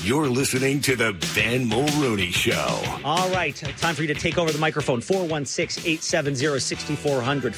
You're listening to the Ben Mulrooney Show. All right. Time for you to take over the microphone. 416-870-6400.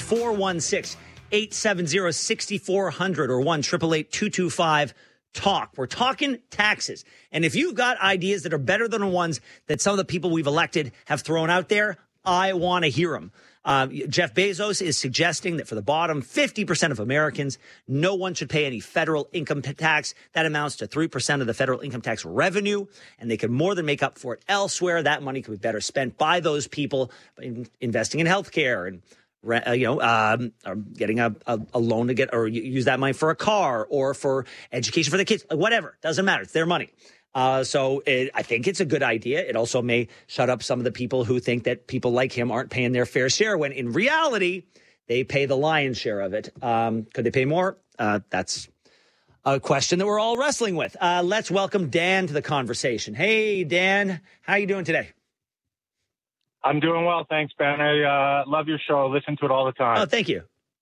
416-870-6400 or 1-888-225-TALK. We're talking taxes. And if you've got ideas that are better than the ones that some of the people we've elected have thrown out there, I want to hear them. Jeff Bezos is suggesting that for the bottom 50% of Americans, no one should pay any federal income tax. That amounts to 3% of the federal income tax revenue, and they can more than make up for it elsewhere. That money could be better spent by those people investing in healthcare and getting a loan to get or use that money for a car or for education for the kids, whatever. Doesn't matter. It's their money. I think it's a good idea. It also may shut up some of the people who think that people like him aren't paying their fair share when in reality, they pay the lion's share of it. Could they pay more? That's a question that we're all wrestling with. Let's welcome Dan to the conversation. Hey, Dan, how are you doing today? I'm doing well. Thanks, Ben. I love your show. I listen to it all the time. Oh, thank you.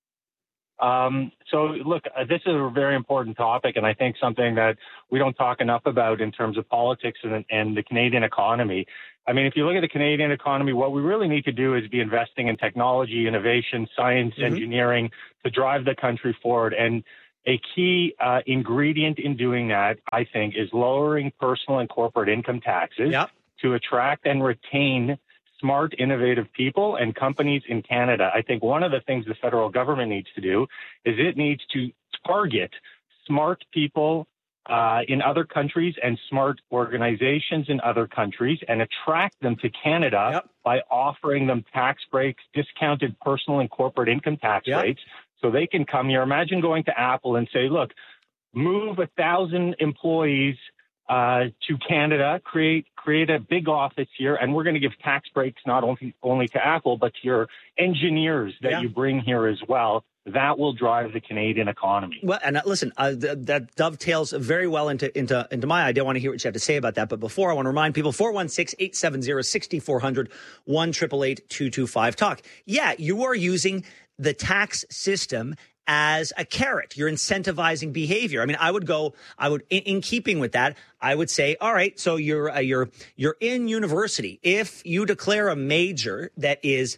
So, look, this is a very important topic, and I think something that we don't talk enough about in terms of politics and the Canadian economy. I mean, if you look at the Canadian economy, what we really need to do is be investing in technology, innovation, science, engineering to drive the country forward. And a key ingredient in doing that, I think, is lowering personal and corporate income taxes to attract and retain smart, innovative people and companies in Canada. I think one of the things the federal government needs to do is it needs to target smart people in other countries and smart organizations in other countries and attract them to Canada by offering them tax breaks, discounted personal and corporate income tax rates, so they can come here. Imagine going to Apple and say, look, move 1,000 employees to Canada, create a big office here, and we're going to give tax breaks not only to Apple, but to your engineers that you bring here as well. That will drive the Canadian economy. Well, and listen, that dovetails very well into my idea. I want to hear what you have to say about that. But before, I want to remind people, 416-870-6400, 1-888-225-TALK. Yeah, you are using the tax system as a carrot. You're incentivizing behavior. I mean, in keeping with that, I would say, all right, so you're in university. If you declare a major that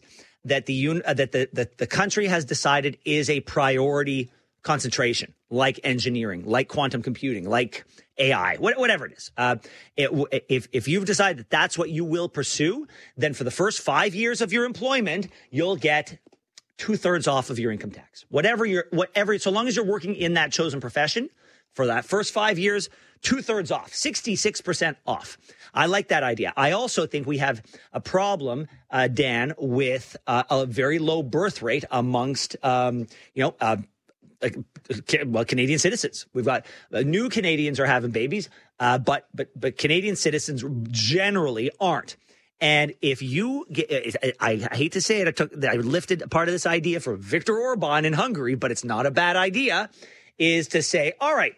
the country has decided is a priority concentration, like engineering, like quantum computing, like AI, whatever it is. If you've decided that that's what you will pursue, then for the first 5 years of your employment, you'll get 2/3 off of your income tax. Whatever, so long as you're working in that chosen profession for that first 5 years, 2/3 off, 66% off. I like that idea. I also think we have a problem, Dan, with a very low birth rate amongst, Canadian citizens. We've got new Canadians are having babies, but Canadian citizens generally aren't. And if you get, I hate to say it, I lifted part of this idea from Viktor Orban in Hungary, but it's not a bad idea, is to say, all right,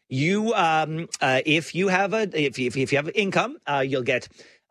if you have income, you'll get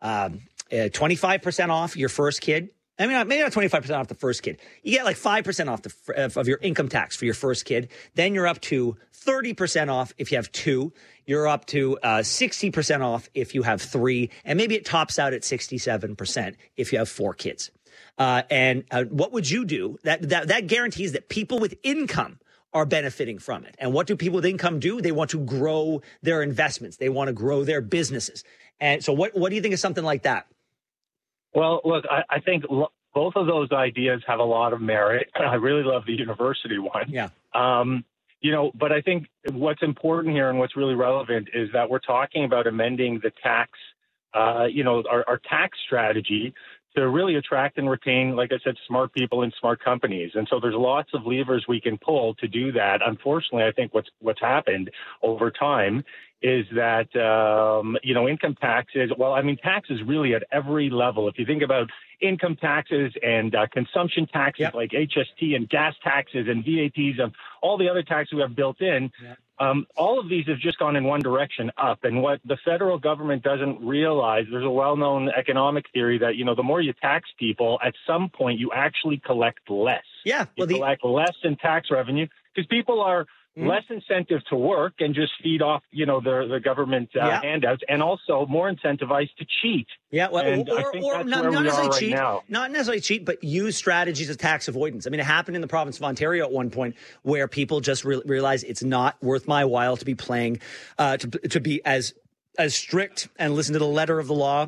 25% off your first kid. I mean, maybe not 25% off the first kid. You get like 5% off of your income tax for your first kid. Then you're up to 30% off if you have two. You're up to 60% off if you have three. And maybe it tops out at 67% if you have 4 kids. And what would you do? That guarantees that people with income are benefiting from it. And what do people with income do? They want to grow their investments. They want to grow their businesses. And so what do you think of something like that? Well, look, I think both of those ideas have a lot of merit. I really love the university one. Yeah. But I think what's important here and what's really relevant is that we're talking about amending the tax, our tax strategy to really attract and retain, like I said, smart people and smart companies. And so there's lots of levers we can pull to do that. Unfortunately, I think what's happened over time is that, income taxes, taxes really at every level. If you think about income taxes and consumption taxes like HST and gas taxes and VATs and all the other taxes we have built in, all of these have just gone in one direction, up. And what the federal government doesn't realize, there's a well-known economic theory that, the more you tax people, at some point you actually collect less. Yeah. You collect less in tax revenue because people are less incentive to work and just feed off, the government handouts, and also more incentivized to cheat. Yeah, well, or not necessarily cheat, now. Not necessarily cheat, but use strategies of tax avoidance. I mean, it happened in the province of Ontario at one point where people just realize it's not worth my while to be playing, to be as strict and listen to the letter of the law.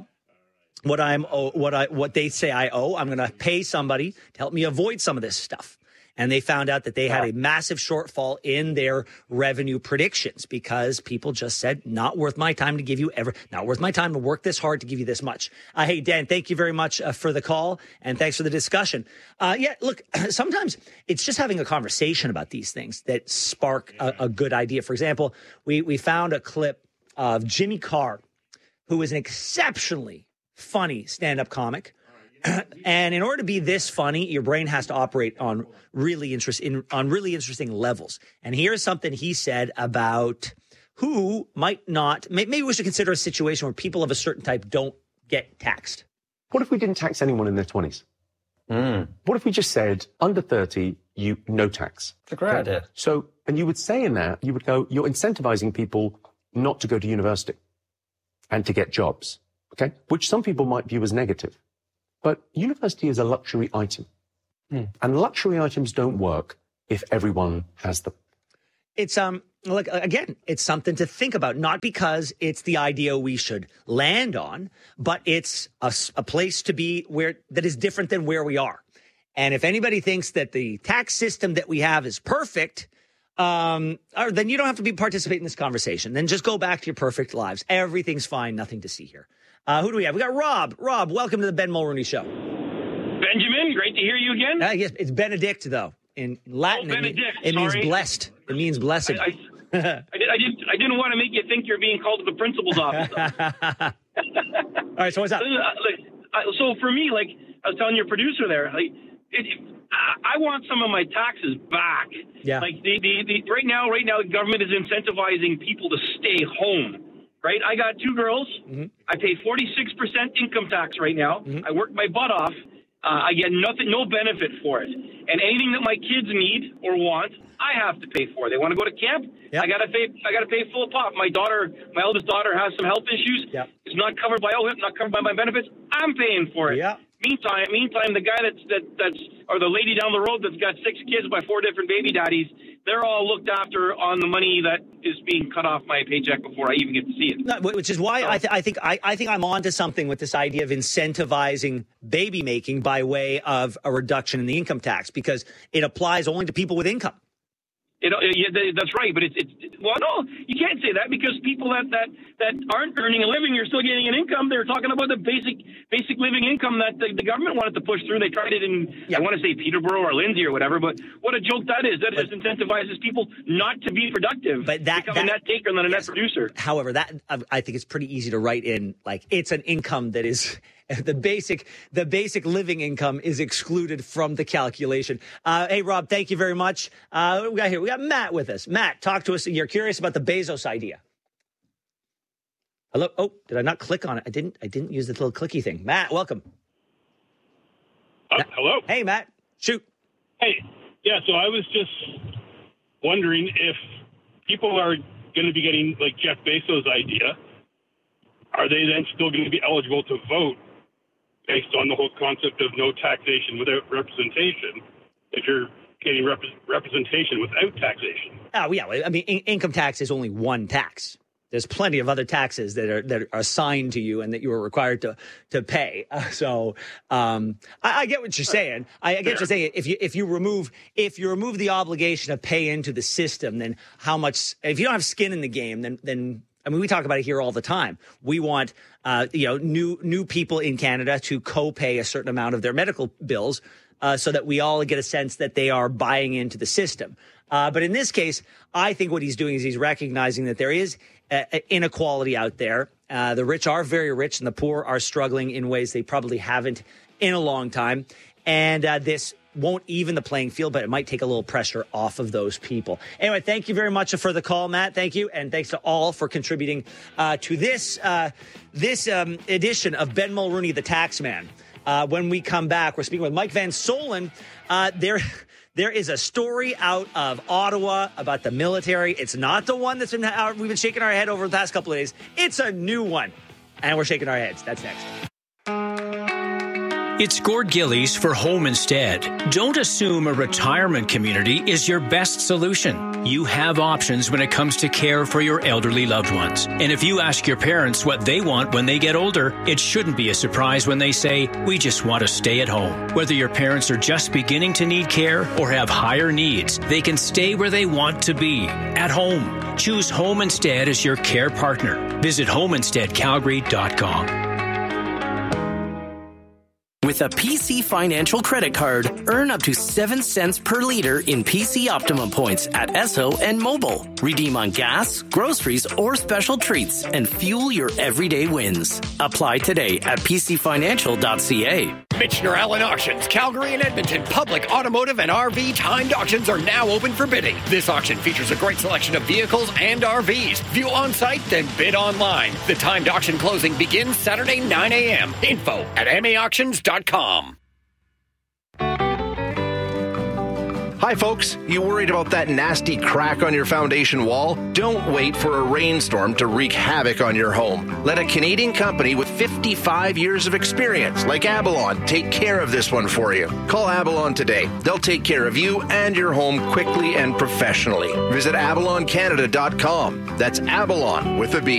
What they say I owe, I'm going to pay somebody to help me avoid some of this stuff. And they found out that they had a massive shortfall in their revenue predictions because people just said, not worth my time to give you not worth my time to work this hard to give you this much. Hey, Dan, thank you very much for the call and thanks for the discussion. Look, sometimes it's just having a conversation about these things that spark a good idea. For example, we found a clip of Jimmy Carr, who is an exceptionally funny stand-up comic. And in order to be this funny, your brain has to operate on really interesting levels. And here's something he said about who might not. Maybe we should consider a situation where people of a certain type don't get taxed. What if we didn't tax anyone in their 20s? What if we just said, under 30, no tax? It's a great idea. So, and you would say in that, you would go, you're incentivizing people not to go to university and to get jobs, okay? Which some people might view as negative. But university is a luxury item. And luxury items don't work if everyone has them. It's it's something to think about, not because it's the idea we should land on, but it's a place to be that is different than where we are. And if anybody thinks that the tax system that we have is perfect, then you don't have to participate in this conversation. Then just go back to your perfect lives. Everything's fine. Nothing to see here. Who do we have? We got Rob. Rob, welcome to the Ben Mulroney Show. Benjamin, great to hear you again. Yes, it's Benedict, though. In Latin, it means blessed. It means blessed. I didn't want to make you think you're being called to the principal's office. All right, so what's up? So for me, like I was telling your producer there, I want some of my taxes back. Yeah. Like right now, the government is incentivizing people to stay home. Right? I got two girls. Mm-hmm. I pay 46% income tax right now. Mm-hmm. I work my butt off. I get no benefit for it. And anything that my kids need or want, I have to pay for. They want to go to camp. Yep. I gotta pay full pop. My eldest daughter has some health issues. Yep. It's not covered by OHIP, not covered by my benefits. I'm paying for it. Yep. Meantime, the guy that's or the lady down the road that's got 6 kids by 4 different baby daddies, they're all looked after on the money that is being cut off my paycheck before I even get to see it. No, which is why I think I'm onto something with this idea of incentivizing baby making by way of a reduction in the income tax, because it applies only to people with income. That's right, but no, you can't say that, because people that aren't earning a living are still getting an income. They're talking about the basic living income that the government wanted to push through. They tried it in, I want to say Peterborough or Lindsay or whatever, but what a joke that is. That just incentivizes people not to be productive, but become a net taker and then a net producer. However, that I think it's pretty easy to write in, like, it's an income that is the basic living income is excluded from the calculation. Hey, Rob, thank you very much. What do we got here? We got Matt with us. Matt, talk to us. You're curious about the Bezos idea. Hello. Oh, did I not click on it? I didn't use the little clicky thing. Matt, welcome. Hello. Hey, Matt. Shoot. Hey. Yeah, so I was just wondering if people are going to be getting, like, Jeff Bezos' idea, are they then still going to be eligible to vote based on the whole concept of no taxation without representation, if you're getting representation without taxation? Oh, yeah. I mean, income tax is only one tax. There's plenty of other taxes that are assigned to you and that you are required to pay. I get what you're saying. I get what you're saying. If you remove the obligation to pay into the system, then how much? If you don't have skin in the game, then I mean, we talk about it here all the time. We want new people in Canada to co-pay a certain amount of their medical bills, so that we all get a sense that they are buying into the system. But in this case, I think what he's doing is he's recognizing that there is inequality out there. The rich are very rich and the poor are struggling in ways they probably haven't in a long time. And this won't even the playing field, but it might take a little pressure off of those people. Anyway, thank you very much for the call, Matt. Thank you. And thanks to all for contributing to this edition of Ben Mulroney, the Taxman. When we come back, we're speaking with Mike Van Solen. There is a story out of Ottawa about the military. It's not the one that's we've been shaking our head over the past couple of days. It's a new one, and we're shaking our heads. That's next. It's Gord Gillies for Home Instead. Don't assume a retirement community is your best solution. You have options when it comes to care for your elderly loved ones. And if you ask your parents what they want when they get older, it shouldn't be a surprise when they say, we just want to stay at home. Whether your parents are just beginning to need care or have higher needs, they can stay where they want to be, at home. Choose Home Instead as your care partner. Visit homeinsteadcalgary.com. With a PC Financial credit card, earn up to 7 cents per liter in PC Optimum points at Esso and Mobile. Redeem on gas, groceries, or special treats and fuel your everyday wins. Apply today at pcfinancial.ca. Michener Allen Auctions, Calgary and Edmonton, public, automotive, and RV timed auctions are now open for bidding. This auction features a great selection of vehicles and RVs. View on-site, then bid online. The timed auction closing begins Saturday, 9 a.m. Info at maauctions.com. Hi folks, you worried about that nasty crack on your foundation wall? Don't wait for a rainstorm to wreak havoc on your home. Let a Canadian company with 55 years of experience, like Abalon, take care of this one for you. Call Abalon today. They'll take care of you and your home quickly and professionally. Visit abaloncanada.com. That's Abalon with a B.